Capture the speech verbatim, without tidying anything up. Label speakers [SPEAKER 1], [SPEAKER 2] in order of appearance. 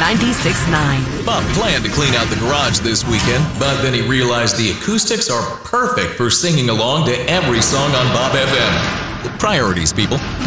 [SPEAKER 1] ninety-six point nine.
[SPEAKER 2] Bob planned to clean out the garage this weekend, but then he realized the acoustics are perfect for singing along to every song on Bob F M. Priorities, people.